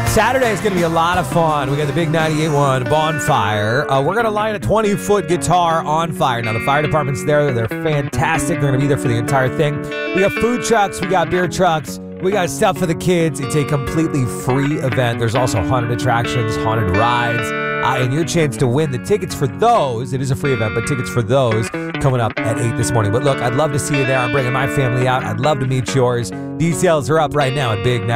Saturday is going to be a lot of fun. We got the big 98.1 bonfire. We're going to light a 20-foot guitar on fire. Now, the fire department's there. They're fantastic. They're going to be there for the entire thing. We got food trucks. We got beer trucks. We got stuff for the kids. It's a completely free event. There's also haunted attractions, haunted rides, and your chance to win the tickets for those. It is a free event, but tickets for those coming up at 8 this morning. But look, I'd love to see you there. I'm bringing my family out. I'd love to meet yours. Details are up right now at Big 90.